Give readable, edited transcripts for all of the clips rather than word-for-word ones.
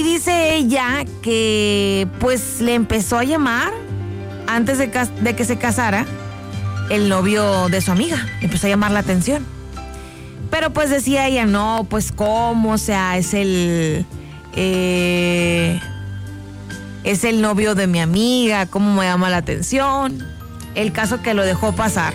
dice ella que pues le empezó a llamar antes de que se casara el novio de su amiga. Le empezó a llamar la atención. Pero pues decía ella, no, pues cómo, o sea, es el novio de mi amiga, cómo me llama la atención. El caso que lo dejó pasar.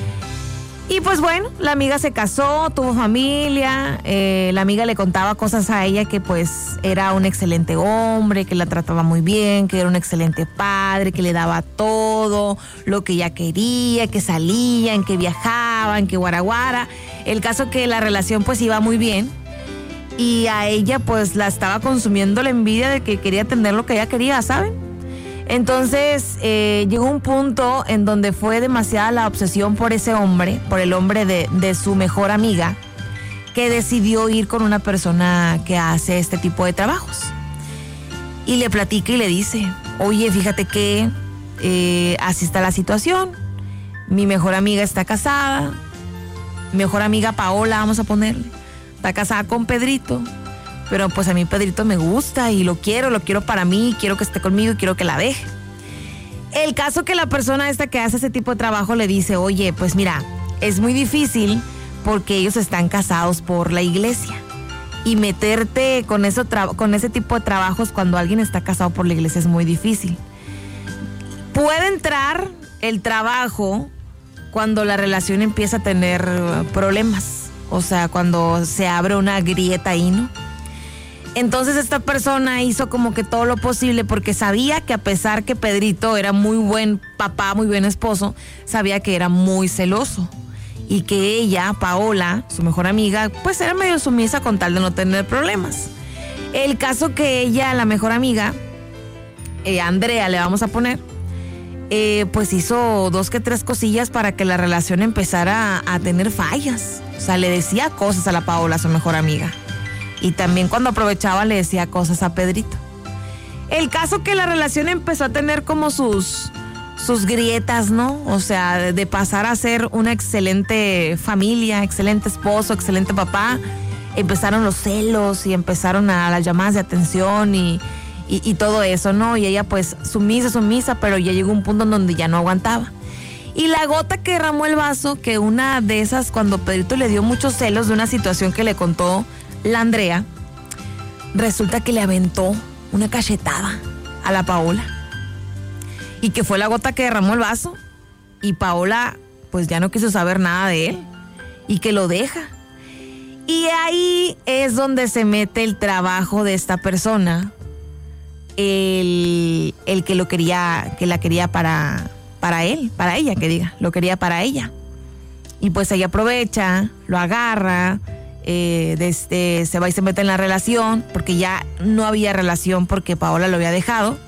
Y pues bueno, la amiga se casó, tuvo familia, la amiga le contaba cosas a ella que pues era un excelente hombre, que la trataba muy bien, que era un excelente padre, que le daba todo lo que ella quería, que salían, que viajaban, que guaraguara. El caso que la relación pues iba muy bien y a ella pues la estaba consumiendo la envidia de que quería tener lo que ella quería, ¿saben? Entonces llegó un punto en donde fue demasiada la obsesión por ese hombre, por el hombre de su mejor amiga, que decidió ir con una persona que hace este tipo de trabajos. Y le platica y le dice, oye, fíjate que así está la situación, mi mejor amiga está casada, mi mejor amiga Paola, vamos a ponerle, está casada con Pedrito. Pero pues a mí Pedrito me gusta y lo quiero para mí, quiero que esté conmigo y quiero que la deje. El caso que la persona esta que hace ese tipo de trabajo le dice, oye, pues mira, es muy difícil porque ellos están casados por la iglesia. Y meterte con ese tipo de trabajos cuando alguien está casado por la iglesia es muy difícil. Puede entrar el trabajo cuando la relación empieza a tener problemas. O sea, cuando se abre una grieta ahí, ¿no? Entonces esta persona hizo como que todo lo posible porque sabía que a pesar que Pedrito era muy buen papá, muy buen esposo, sabía que era muy celoso y que ella, Paola, su mejor amiga, pues era medio sumisa con tal de no tener problemas. El caso que ella, la mejor amiga, Andrea le vamos a poner, pues hizo 2 que 3 cosillas para que la relación empezara a tener fallas. O sea, le decía cosas a la Paola, su mejor amiga. Y también cuando aprovechaba le decía cosas a Pedrito. El caso que la relación empezó a tener como sus grietas, ¿no? O sea, de pasar a ser una excelente familia, excelente esposo, excelente papá. Empezaron los celos y empezaron a las llamadas de atención y todo eso, ¿no? Y ella pues sumisa, pero ya llegó un punto en donde ya no aguantaba. Y la gota que derramó el vaso, que una de esas, cuando Pedrito le dio muchos celos de una situación que le contó la Andrea, resulta que le aventó una cachetada a la Paola y que fue la gota que derramó el vaso y Paola pues ya no quiso saber nada de él y que lo deja. Y ahí es donde se mete el trabajo de esta persona, el que lo quería, que la quería para él, para ella, que diga, lo quería para ella. Y pues ella aprovecha, lo agarra, se va y se mete en la relación, porque ya no había relación porque Paola lo había dejado.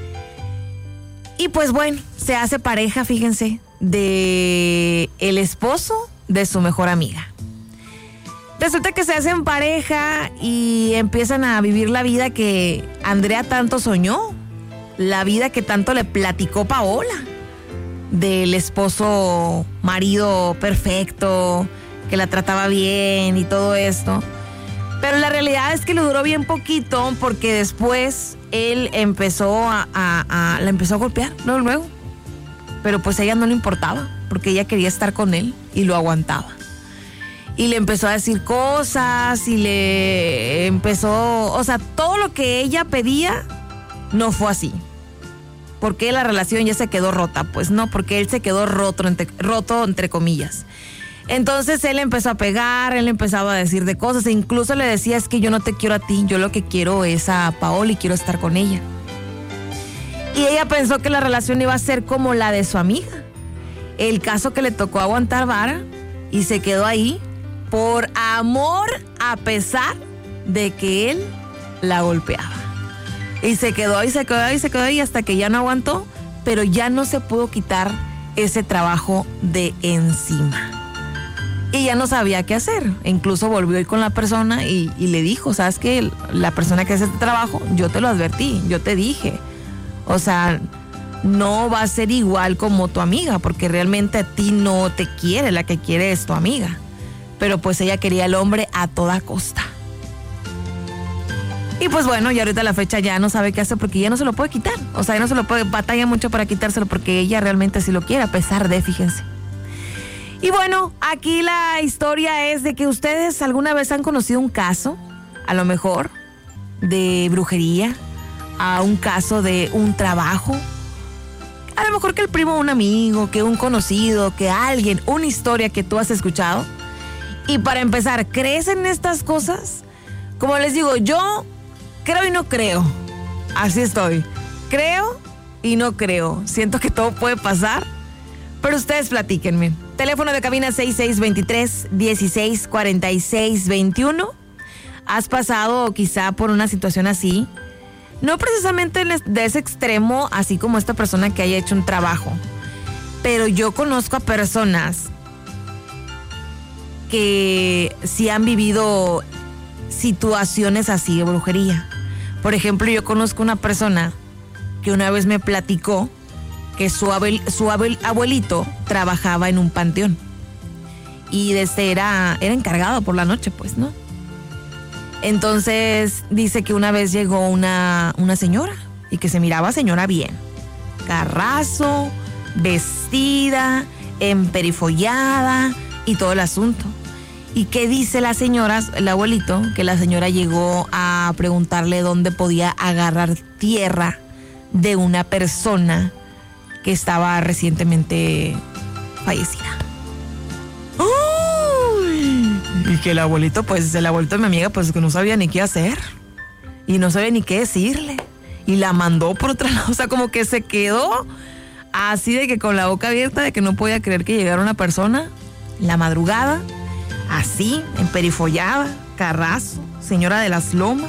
Y pues bueno, se hace pareja, fíjense, de el esposo de su mejor amiga. Resulta que se hacen pareja y empiezan a vivir la vida que Andrea tanto soñó, la vida que tanto le platicó Paola, del esposo, marido perfecto, que la trataba bien y todo esto. Pero la realidad es que le duró bien poquito porque después él empezó la empezó a golpear luego. Pero pues a ella no le importaba porque ella quería estar con él y lo aguantaba. Y le empezó a decir cosas y le empezó, o sea, todo lo que ella pedía no fue así. Porque la relación ya se quedó rota, pues no, porque él se quedó roto entre comillas. Entonces él empezó a pegar, él empezaba a decir de cosas e incluso le decía, es que yo no te quiero a ti, yo lo que quiero es a Paola y quiero estar con ella. Y ella pensó que la relación iba a ser como la de su amiga. El caso que le tocó aguantar vara y se quedó ahí por amor a pesar de que él la golpeaba. Y se quedó ahí hasta que ya no aguantó, pero ya no se pudo quitar ese trabajo de encima. Y ya no sabía qué hacer. Incluso volvió a ir con la persona y le dijo, ¿sabes qué? La persona que hace este trabajo, yo te lo advertí, yo te dije. O sea, no va a ser igual como tu amiga, porque realmente a ti no te quiere, la que quiere es tu amiga. Pero pues ella quería al hombre a toda costa. Y pues bueno, y ahorita a la fecha ya no sabe qué hacer porque ya no se lo puede quitar. O sea, ya no se lo puede, batalla mucho para quitárselo porque ella realmente sí lo quiere, a pesar de, fíjense. Y bueno, aquí la historia es de que ustedes alguna vez han conocido un caso, a lo mejor, de brujería, a un caso de un trabajo, a lo mejor que el primo de un amigo, que un conocido, que alguien, una historia que tú has escuchado. Y para empezar, ¿crees en estas cosas? Como les digo, yo creo y no creo. Así estoy. Creo y no creo. Siento que todo puede pasar, pero ustedes platíquenme. Teléfono de cabina 6623-164621. ¿Has pasado quizá por una situación así? No precisamente de ese extremo, así como esta persona que haya hecho un trabajo. Pero yo conozco a personas que sí han vivido situaciones así de brujería. Por ejemplo, yo conozco una persona que una vez me platicó que su abuelito trabajaba en un panteón y era encargado por la noche, pues, ¿no? Entonces dice que una vez llegó una señora y que se miraba señora bien, carrazo, vestida, emperifollada y todo el asunto. ¿Y qué dice la señora, el abuelito? Que la señora llegó a preguntarle dónde podía agarrar tierra de una persona que estaba recientemente fallecida. ¡Uy! Y que el abuelito de mi amiga, pues que no sabía ni qué hacer. Y no sabía ni qué decirle. Y la mandó por otro lado. O sea, como que se quedó así de que con la boca abierta, de que no podía creer que llegara una persona en la madrugada. Así, emperifollada, carrazo, señora de las lomas,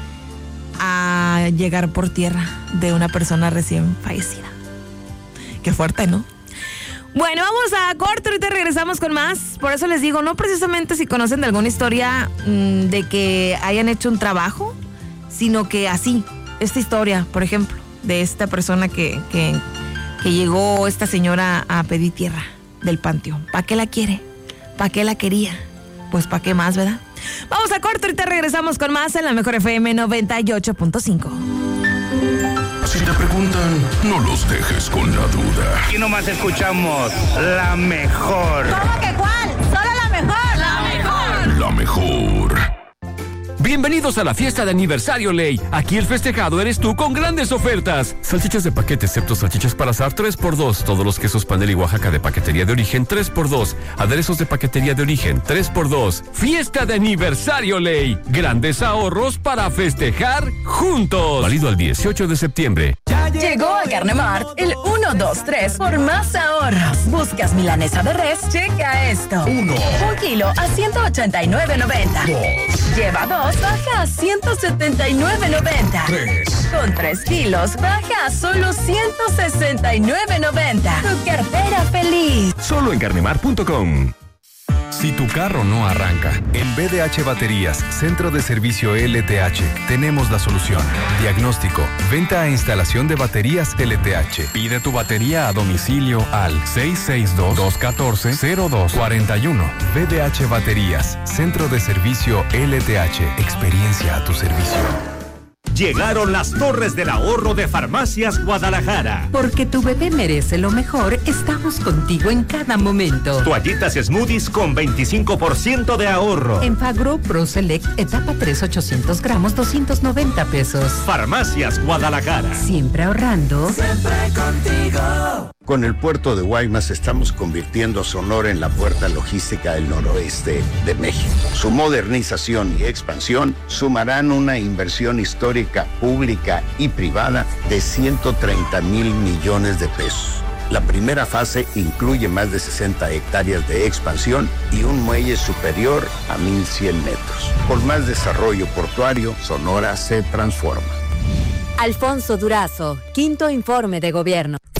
a llegar por tierra de una persona recién fallecida. Qué fuerte, ¿no? Bueno, vamos a corto, ahorita regresamos con más. Por eso les digo, no precisamente si conocen de alguna historia de que hayan hecho un trabajo, sino que así, esta historia, por ejemplo, de esta persona que llegó esta señora a pedir tierra del panteón. ¿Para qué la quiere? ¿Para qué la quería? Pues ¿para qué más, verdad? Vamos a corto, ahorita regresamos con más en la Mejor FM 98.5. Si te preguntan, no los dejes con la duda. Aquí nomás escuchamos la mejor. ¿Cómo que cuál? ¡Solo la mejor! ¡La mejor! La mejor. Bienvenidos a la fiesta de aniversario Ley. Aquí el festejado eres tú con grandes ofertas. Salchichas de paquete, excepto salchichas para asar, 3x2. Todos los quesos Panela y Oaxaca de paquetería de origen, 3x2. Aderezos de paquetería de origen, 3x2. Fiesta de aniversario Ley. Grandes ahorros para festejar juntos. Válido al 18 de septiembre. Llegó a Carnemart el 1, 2, 3 por más ahorros. ¿Buscas milanesa de res? Checa esto. 1. 1 kilo a 189.90. 2. Lleva 2, baja a 179.90. 3. Con 3 kilos, baja a solo 169.90. Tu cartera feliz. Solo en carnemart.com. Si tu carro no arranca, en BDH Baterías, Centro de Servicio LTH, tenemos la solución. Diagnóstico, venta e instalación de baterías LTH. Pide tu batería a domicilio al 662-214-0241. BDH Baterías, Centro de Servicio LTH, experiencia a tu servicio. Llegaron las Torres del Ahorro de Farmacias Guadalajara. Porque tu bebé merece lo mejor, estamos contigo en cada momento. Toallitas Smoothies con 25% de ahorro. Enfagro Pro Select, etapa 3, 800 gramos, 290 pesos. Farmacias Guadalajara. Siempre ahorrando. Siempre contigo. Con el puerto de Guaymas estamos convirtiendo a Sonora en la puerta logística del noroeste de México. Su modernización y expansión sumarán una inversión histórica, pública y privada de 130 mil millones de pesos. La primera fase incluye más de 60 hectáreas de expansión y un muelle superior a 1,100 metros. Por más desarrollo portuario, Sonora se transforma. Alfonso Durazo, quinto informe de gobierno.